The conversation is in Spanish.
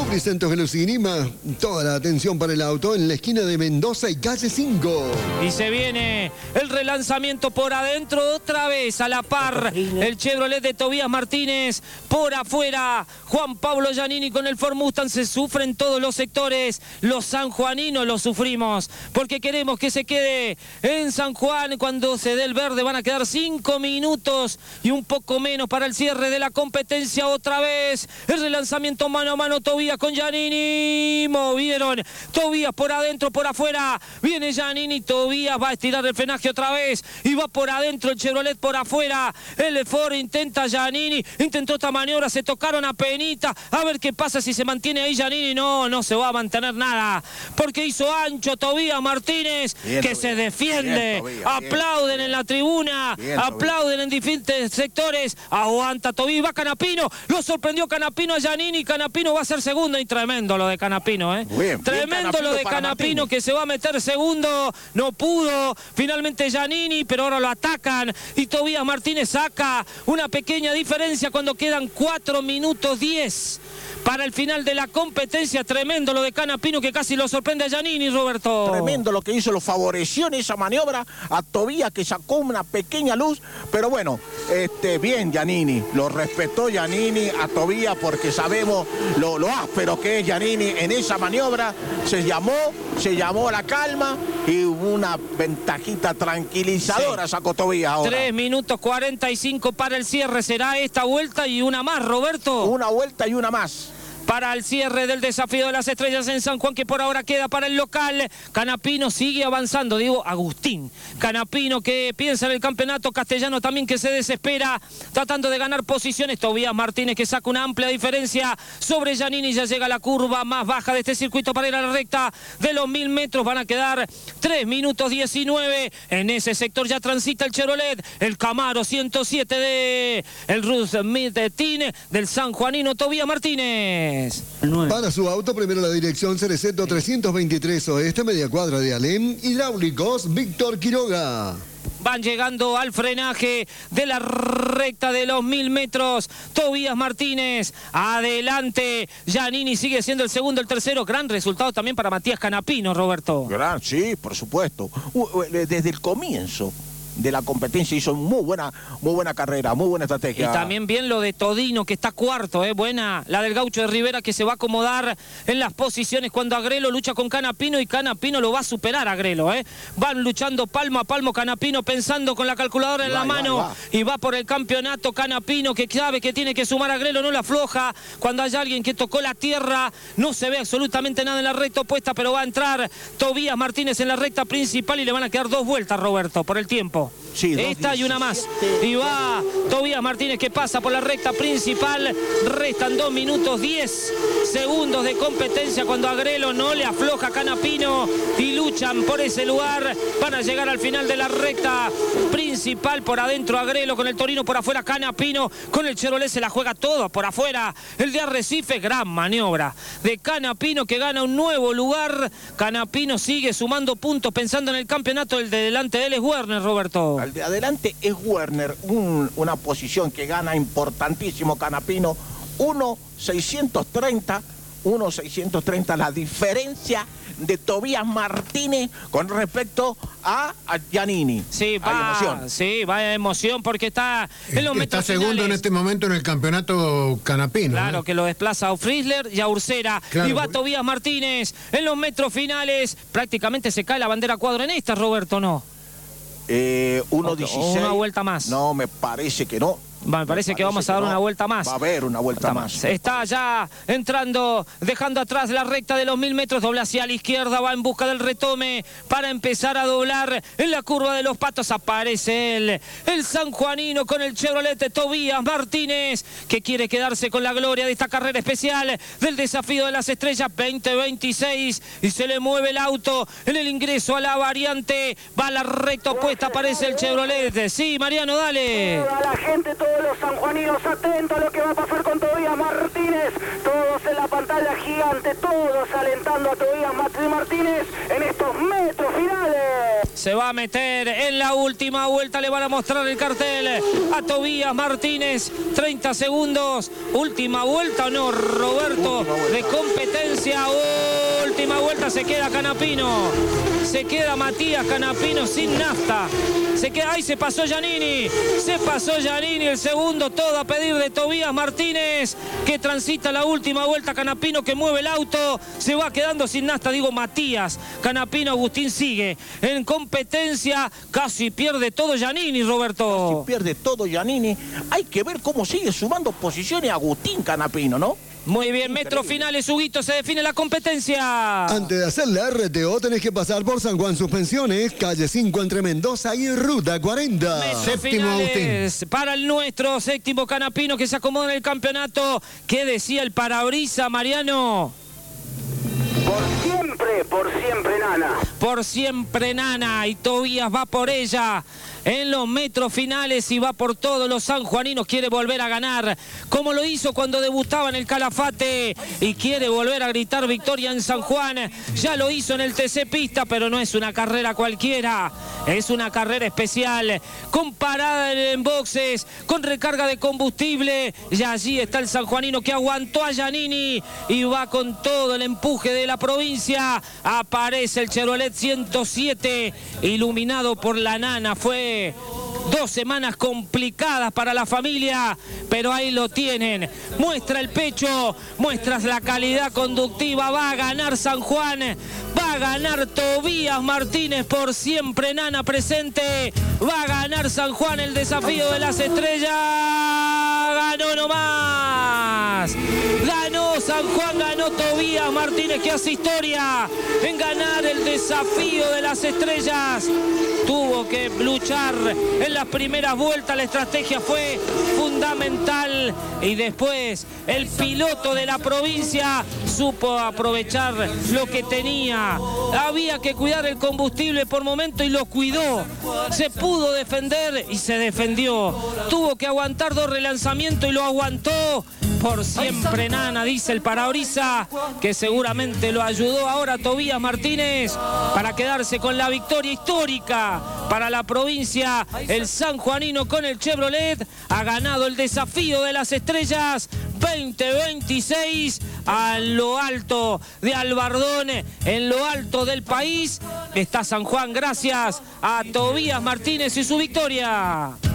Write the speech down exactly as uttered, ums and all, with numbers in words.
Lubricentros Velocinima, toda la atención para el auto en la esquina de Mendoza y calle cinco. Y se viene el relanzamiento por adentro, otra vez a la par. El Chevrolet de Tobías Martínez por afuera. Juan Pablo Giannini con el Ford Mustang. Se sufren todos los sectores. Los sanjuaninos los sufrimos porque queremos que se quede en San Juan. Cuando se dé el verde van a quedar cinco minutos y un poco menos para el cierre de la competencia. Otra vez el relanzamiento mano a mano. Tobías con Giannini. Movieron. Tobías por adentro, por afuera. Viene Giannini. Tobías va a estirar el frenaje otra vez. Y va por adentro el Chevrolet por afuera. El Ford intenta Giannini. Intentó esta maniobra. Se tocaron a penita. A ver qué pasa si se mantiene ahí Giannini. No, no se va a mantener nada. Porque hizo ancho Tobías Martínez. Bien, que Tobías. Se defiende. Bien, Tobías, aplauden bien, en la tribuna. Bien, aplauden en diferentes sectores. Aguanta Tobías. Va Canapino. Lo sorprendió Canapino a Giannini. Canapino va a ser segundo. Y tremendo lo de Canapino, ¿eh? Bien, tremendo bien lo de Canapino que se va a meter segundo. No pudo. Finalmente Giannini, pero ahora lo atacan. Y Tobías Martínez saca una pequeña diferencia cuando quedan cuatro minutos diez para el final de la competencia. Tremendo lo de Canapino que casi lo sorprende a Giannini, Roberto. Tremendo lo que hizo, lo favoreció en esa maniobra a Tobías, que sacó una pequeña luz, pero bueno, este, bien Giannini, lo respetó Giannini a Tobías porque sabemos lo, lo áspero que es Giannini en esa maniobra. Se llamó, se llamó a la calma y una ventajita tranquilizadora sí. Sacó Tobías ahora. tres minutos cuarenta y cinco para el cierre, será esta vuelta y una más, Roberto. Una vuelta y una más. Para el cierre del desafío de las estrellas en San Juan, que por ahora queda para el local. Canapino sigue avanzando, digo Agustín Canapino, que piensa en el campeonato. Castellano también, que se desespera tratando de ganar posiciones. Tobías Martínez, que saca una amplia diferencia sobre Giannini. Ya llega a la curva más baja de este circuito para ir a la recta de los mil metros. Van a quedar tres minutos diecinueve. En ese sector ya transita el Chevrolet, el Camaro ciento siete de el Ruth Midetin del sanjuanino Tobías Martínez. Para su auto, primero la dirección Cereceto trescientos veintitrés Oeste, media cuadra de Alem. Hidráulicos Víctor Quiroga. Van llegando al frenaje de la recta de los mil metros. Tobías Martínez, adelante. Giannini sigue siendo el segundo, el tercero. Gran resultado también para Matías Canapino, Roberto. Gran, sí, por supuesto. Desde el comienzo de la competencia hizo muy buena, muy buena carrera, muy buena estrategia. Y también bien lo de Todino, que está cuarto, ¿eh? Buena la del gaucho de Rivera, que se va a acomodar en las posiciones cuando Agrelo lucha con Canapino, y Canapino lo va a superar a Agrelo, ¿eh? Van luchando palmo a palmo Canapino, pensando con la calculadora en va, la mano, va, va. Y va por el campeonato Canapino, que sabe que tiene que sumar a Agrelo, no la afloja. Cuando hay alguien que tocó la tierra, no se ve absolutamente nada en la recta opuesta, pero va a entrar Tobías Martínez en la recta principal y le van a quedar dos vueltas, Roberto, por el tiempo. Sí, esta y una más. Y va Tobías Martínez, que pasa por la recta principal. Restan dos minutos diez segundos de competencia cuando Agrelo no le afloja a Canapino y luchan por ese lugar. Van a llegar al final de la recta principal. Por adentro Agrelo con el Torino, por afuera Canapino con el Chevrolet. Se la juega todo por afuera el de Arrecife. Gran maniobra de Canapino, que gana un nuevo lugar. Canapino sigue sumando puntos, pensando en el campeonato. El de delante de él es Werner, Roberto. Al de adelante es Werner, un, una posición que gana importantísimo Canapino. uno seiscientos treinta, uno seiscientos treinta la diferencia de Tobías Martínez con respecto a, a Giannini. Sí, va, emoción. Sí, vaya emoción porque está en los Está metros segundo finales. En este momento en el campeonato Canapino. Claro, ¿eh? Que lo desplaza a Frizzler y a Ursera. Claro. Y va Tobías Martínez en los metros finales. Prácticamente se cae la bandera cuadro en esta, Roberto, ¿no? Eh, uno dieciséis. Una vuelta más. No, me parece que no. Me parece, me parece que vamos a dar no. una vuelta más. Va a haber una vuelta más. Está ya entrando, dejando atrás la recta de los mil metros. Dobla hacia la izquierda, va en busca del retome para empezar a doblar en la curva de los Patos. Aparece él, el sanjuanino con el Chevrolet Tobías Martínez, que quiere quedarse con la gloria de esta carrera especial del desafío de las estrellas veinte veintiséis. Y se le mueve el auto en el ingreso a la variante. Va a la recta opuesta, aparece el Chevrolet. Sí, Mariano, dale. A la gente, todos los sanjuaninos atentos a lo que va a pasar con Tobías Martínez, todos en la pantalla gigante, todos alentando a Tobías Martínez en estos metros finales. Se va a meter en la última vuelta. Le van a mostrar el cartel a Tobías Martínez. treinta segundos. Última vuelta o no, Roberto, de competencia. Última vuelta. Se queda Canapino. Se queda Matías Canapino sin nafta. Se queda, ahí se pasó Giannini. Se pasó Giannini. El segundo todo a pedir de Tobías Martínez, que transita la última vuelta. Canapino que mueve el auto. Se va quedando sin nafta. Digo Matías Canapino. Agustín sigue en competencia. Casi pierde todo Giannini, Roberto. Casi pierde todo Giannini. Hay que ver cómo sigue sumando posiciones Agustín Canapino, ¿no? Muy bien, metros finales, Huguito, se define la competencia. Antes de hacer la R T O tenés que pasar por San Juan Suspensiones, calle cinco entre Mendoza y Ruta cuarenta. Metros Séptimo finales para el nuestro, séptimo Canapino que se acomoda en el campeonato. ¿Qué decía el parabrisa, Mariano? Por siempre, por siempre, Nana. Por siempre, Nana. Y Tobías va por ella en los metros finales y va por todos los sanjuaninos. Quiere volver a ganar, como lo hizo cuando debutaba en el Calafate, y quiere volver a gritar victoria en San Juan. Ya lo hizo en el T C Pista, pero no es una carrera cualquiera. Es una carrera especial, con parada en boxes, con recarga de combustible. Y allí está el sanjuanino que aguantó a Giannini y va con todo el empuje de la provincia. Aparece el Chevrolet ciento siete, iluminado por la Nana. Fue dos semanas complicadas para la familia, pero ahí lo tienen. Muestra el pecho, muestras la calidad conductiva. Va a ganar San Juan, va a ganar Tobías Martínez. Por siempre, Nana presente. Va a ganar San Juan el desafío de las estrellas. Ganó nomás. Ganó San Juan, ganó Tobías Martínez, que hace historia en ganar el desafío de las estrellas. Tuvo que luchar en las primeras vueltas, la estrategia fue fundamental y después el piloto de la provincia supo aprovechar lo que tenía. Había que cuidar el combustible por momento y lo cuidó. Se pudo defender y se defendió. Tuvo que aguantar dos relanzamientos y lo aguantó. Por siempre, Nana, dice el parabrisa, que seguramente lo ayudó ahora Tobías Martínez para quedarse con la victoria histórica para la provincia. El sanjuanino con el Chevrolet ha ganado el desafío de las estrellas veinte veintiséis a lo alto de Albardón, en lo alto del país. Está San Juan gracias a Tobías Martínez y su victoria.